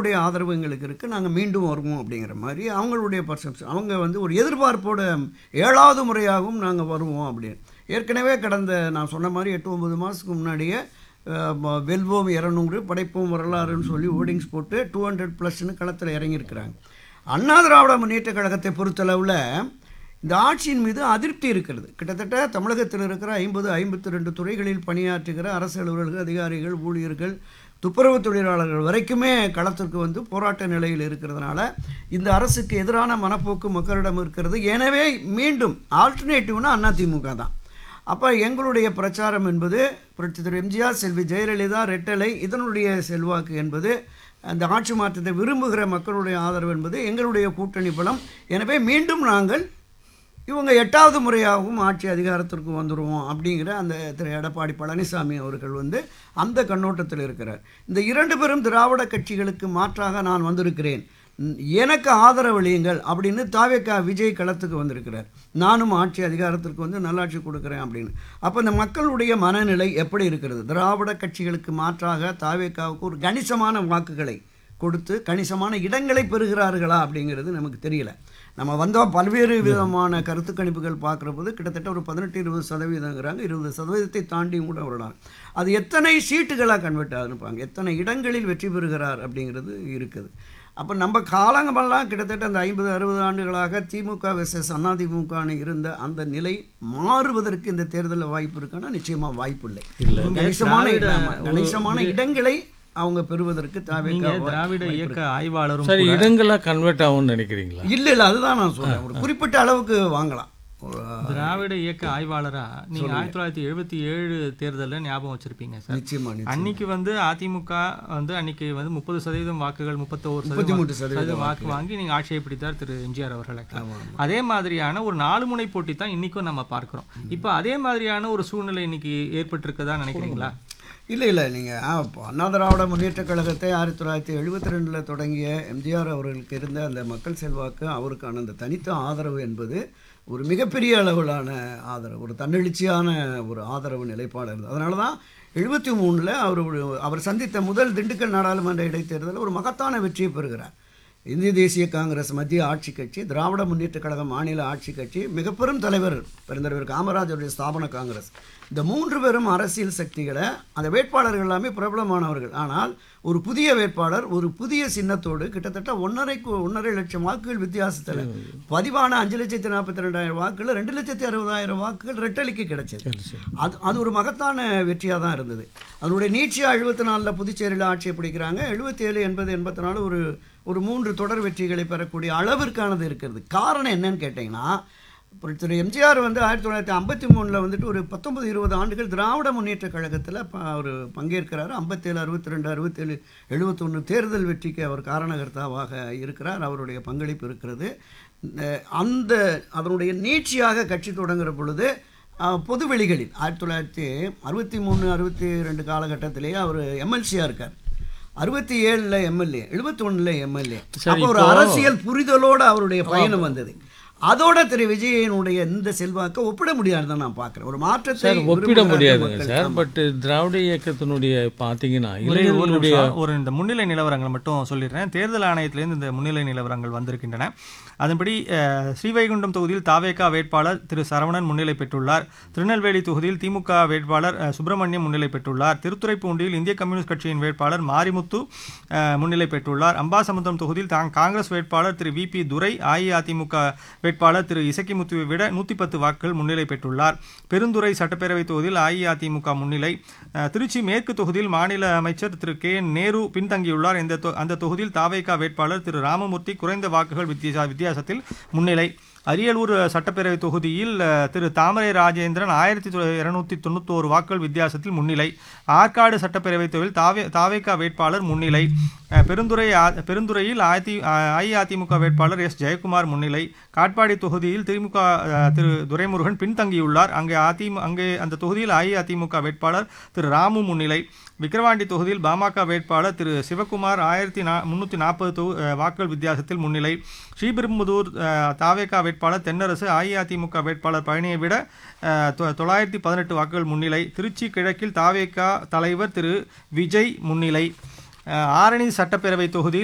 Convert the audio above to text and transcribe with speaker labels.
Speaker 1: மக்களுடைய ஆதரவு எங்களுக்கு இருக்குது, நாங்கள் மீண்டும் வருவோம் அப்படிங்கிற மாதிரி அவங்களுடைய பர்செப்ஷன். அவங்க வந்து ஒரு எதிர்பார்ப்போட 7வது முறையாகவும் நாங்கள் வருவோம் அப்படின்னு. ஏற்கனவே கடந்த நான் சொன்ன மாதிரி 8-9 மாதத்துக்கு முன்னாடியே வெல்வோம் 200 படைப்போம் வரலாறுன்னு சொல்லி ஹோர்டிங்ஸ் போட்டு 200+ களத்தில் இறங்கியிருக்கிறாங்க. அண்ணா திராவிட முன்னேற்ற கழகத்தை பொறுத்தளவில் இந்த ஆட்சியின் மீது அதிருப்தி இருக்கிறது. கிட்டத்தட்ட தமிழகத்தில் இருக்கிற 52 துறைகளில் பணியாற்றுகிற அரசு அலுவலர்கள், அதிகாரிகள், ஊழியர்கள், துப்புரவு தொழிலாளர்கள் வரைக்குமே களத்திற்கு வந்து போராட்ட நிலையில் இருக்கிறதுனால இந்த அரசுக்கு எதிரான மனப்போக்கு மக்களிடம் இருக்கிறது. எனவே மீண்டும் ஆல்டர்னேட்டிவ்னா அதிமுக தான். அப்போ எங்களுடைய பிரச்சாரம் என்பது புரட்சித் தலைவர் எம்ஜிஆர், செல்வி ஜெயலலிதா, ரெட்டலை இதனுடைய செல்வாக்கு என்பது, அந்த ஆட்சி மாற்றத்தை விரும்புகிற மக்களுடைய ஆதரவு என்பது எங்களுடைய கூட்டணி பலம். எனவே மீண்டும் நாங்கள் இவங்க 8வது முறையாகவும் ஆட்சி அதிகாரத்திற்கு வந்துடுவோம் அப்படிங்கிற அந்த திரு எடப்பாடி பழனிசாமி அவர்கள் வந்து அந்த கண்ணோட்டத்தில் இருக்கிறார். இந்த 2 பேரும் திராவிட கட்சிகளுக்கு மாற்றாக நான் வந்திருக்கிறேன், எனக்கு ஆதரவளியுங்கள் அப்படின்னு தாவேகா விஜய் களத்துக்கு வந்திருக்கிறார். நானும் ஆட்சி அதிகாரத்திற்கு வந்து நல்லாட்சி கொடுக்குறேன் அப்படின்னு. அப்போ இந்த மக்களுடைய மனநிலை எப்படி இருக்கிறது? திராவிட கட்சிகளுக்கு மாற்றாக தாவேகாவுக்கு ஒரு கணிசமான வாக்குகளை கொடுத்து கணிசமான இடங்களை பெறுகிறார்களா அப்படிங்கிறது நமக்கு தெரியல. நம்ம வந்தோம் பல்வேறு விதமான கருத்து கணிப்புகள் பார்க்குற போது கிட்டத்தட்ட ஒரு 18-20% 20% தாண்டியும் கூட வரலாம். அது எத்தனை சீட்டுகளாக கன்வெர்ட் ஆகுதுப்பாங்க, எத்தனை இடங்களில் வெற்றி பெறுகிறார் அப்படிங்கிறது இருக்குது. அப்போ நம்ம காலங்கமெல்லாம் கிட்டத்தட்ட அந்த 50-60 ஆண்டுகளாக திமுக வெர்சஸ் அதிமுகன்னு இருந்த அந்த நிலை மாறுவதற்கு இந்த தேர்தலில் வாய்ப்பு இருக்குன்னா நிச்சயமாக வாய்ப்பு இல்லை. கணிசமான இடங்களை அவங்க பெறுவதற்கு
Speaker 2: திராவிட இயக்க ஆய்வாளரும்
Speaker 3: சரி இடங்களா கன்வெர்ட் ஆகும்னு நினைக்கிறீங்களா?
Speaker 1: இல்லை, அதுதான் நான் சொல்றேன். ஒரு குறிப்பிட்ட அளவுக்கு வாங்கலாம்.
Speaker 2: திராவிட இயக்க ஆய்வாளரா நீங்க 1977 தேர்தலில் ஞாபகம் வச்சிருப்பீங்க சார்.
Speaker 1: நிச்சயமா.
Speaker 2: அன்னைக்கு வந்து அதிமுக வந்து அன்னைக்கு வந்து 30% வாக்குகள் 31% வாக்கு வாங்கி நீங்க ஆட்சியை பிடித்தார் திரு எம்ஜிஆர் அவர்களுக்கு. அதே மாதிரியான ஒரு 4 முனை போட்டி தான் இன்னைக்கும் நம்ம பார்க்கிறோம். இப்போ அதே மாதிரியான ஒரு சூழ்நிலை இன்னைக்கு ஏற்பட்டிருக்கதா நினைக்கிறீங்களா?
Speaker 1: இல்லை, நீங்கள் அண்ணா திராவிட முன்னேற்ற கழகத்தை 1972 தொடங்கிய எம்ஜிஆர் அவர்களுக்கு இருந்த அந்த மக்கள் செல்வாக்கு, அவருக்கான அந்த தனித்த ஆதரவு என்பது ஒரு மிகப்பெரிய அளவிலான ஆதரவு, ஒரு தன்னெழுச்சியான ஒரு ஆதரவு நிலைப்பாடு இருந்தது. அதனால தான் 73 அவர் சந்தித்த முதல் திண்டுக்கல் நாடாளுமன்ற இடைத்தேர்தலில் ஒரு மகத்தான வெற்றியை பெறுகிறார். இந்திய தேசிய காங்கிரஸ் மத்திய ஆட்சி கட்சி, திராவிட முன்னேற்ற கழகம் மாநில ஆட்சி கட்சி, மிக பெரும் தலைவர் பெருந்தலைவர் காமராஜருடைய ஸ்தாபன காங்கிரஸ், இந்த 3 பேரும் அரசியல் சக்திகளை, அந்த வேட்பாளர்கள் எல்லாமே பிரபலமானவர்கள். ஆனால் ஒரு புதிய வேட்பாளர் ஒரு புதிய சின்னத்தோடு கிட்டத்தட்ட 1.5 லட்சம் வாக்குகள் வித்தியாசத்தில் பதிவான 5,42,000 வாக்குகள் 2,60,000 வாக்குகள் ரெட்டலிக்கு கிடைச்சது. அது ஒரு மகத்தான வெற்றியாக தான் இருந்தது. அதனுடைய நீட்சியாக 74 புதுச்சேரியில் ஆட்சியை பிடிக்கிறாங்க. 77, 80, 84 ஒரு 3 தொடர் வெற்றிகளை பெறக்கூடிய அளவிற்கானது இருக்கிறது. காரணம் என்னன்னு கேட்டிங்கன்னா, திரு எம்ஜிஆர் வந்து 1953 வந்துட்டு ஒரு 19-20 ஆண்டுகள் திராவிட முன்னேற்ற கழகத்தில் அவர் பங்கேற்கிறார். 57, 62, 67, 71 தேர்தல் வெற்றிக்கு அவர் காரணகர்த்தாவாக இருக்கிறார். அவருடைய பங்களிப்பு இருக்கிறது. அதனுடைய நீட்சியாக கட்சி தொடங்குகிற பொழுது பொதுவெளிகளில் 1963, 62 காலகட்டத்திலேயே அவர் எம்எல்சியாக இருக்கார். 67 எம்எல்ஏ, 71 எம்எல்ஏ. அப்போ ஒரு அரசியல் புரிதலோடு அவருடைய பயணம் வந்தது. அதோட திரு விஜயனுடைய இந்த செல்வாக்கை ஒப்பிட முடியாதுதான் நான் பார்க்குறேன். ஒரு மாற்றத்தை
Speaker 3: ஒப்பிட முடியாதுங்க சார். பட் திராவிட இயக்கத்தினுடைய பார்த்தீங்கன்னா
Speaker 2: ஒரு இந்த முன்னிலை நிலவரங்களை மட்டும் சொல்லிடுறேன். தேர்தல் ஆணையத்திலேருந்து இந்த முன்னிலை நிலவரங்கள் வந்திருக்கின்றன. அதன்படி ஸ்ரீவைகுண்டம் தொகுதியில் தாவேகா வேட்பாளர் திரு சரவணன் முன்னிலை பெற்றுள்ளார். திருநெல்வேலி தொகுதியில் திமுக வேட்பாளர் சுப்பிரமணியம் முன்னிலை பெற்றுள்ளார். திருத்துறைப்பூண்டியில் இந்திய கம்யூனிஸ்ட் கட்சியின் வேட்பாளர் மாரிமுத்து முன்னிலை பெற்றுள்ளார். அம்பாசமுத்திரம் தொகுதியில் காங்கிரஸ் வேட்பாளர் திரு வி.பி. துரை, அஇஅதிமுக வேட்பாளர் திரு இசக்கிமுத்துவை விட 110 வாக்குகள் முன்னிலை பெற்றுள்ளார். பெருந்துறை சட்டப்பேரவை தொகுதியில் அஇஅதிமுக முன்னிலை. திருச்சி மேற்கு தொகுதியில் மாநில அமைச்சர் திரு கே. நேரு பின்தங்கியுள்ளார். அந்த தொகுதியில் தாவேகா வேட்பாளர் திரு ராமமூர்த்தி குறைந்த வாக்குகள் வித்தியாசத்தில் முன்னிலை. அரியலூர் சட்டப்பேரவை தொகுதியில் திரு தாமரை ராஜேந்திரன் 1291 வாக்குகள் வித்தியாசத்தில் முன்னிலை. ஆற்காடு சட்டப்பேரவை தொகுதியில் தாவேகா வேட்பாளர் முன்னிலை. பெருந்துறையில் அஇஅதிமுக வேட்பாளர் எஸ். ஜெயக்குமார் முன்னிலை. காட்பாடி தொகுதியில் திமுக திரு துரைமுருகன் பின்தங்கியுள்ளார். அங்கே அந்த தொகுதியில் அஇஅதிமுக வேட்பாளர் திரு ராமு முன்னிலை. விக்கிரவாண்டி தொகுதியில் பாமக வேட்பாளர் திரு சிவக்குமார் 1340 வாக்குகள் வித்தியாசத்தில் முன்னிலை. ஸ்ரீபெரும்புதூர் தாவேகா வேட்பாளர் தென்னரசு அஇஅதிமுக வேட்பாளர் பழனியை விட 918 வாக்குகள் முன்னிலை. திருச்சி கிழக்கில் தாவேகா தலைவர் திரு விஜய் முன்னிலை. ஆரணி சட்டப்பேரவை தொகுதியில்